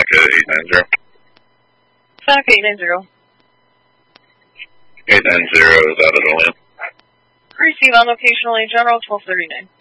Seneca 890. Seneca 890. 890 is out of the land. Receive on location LA General 1239.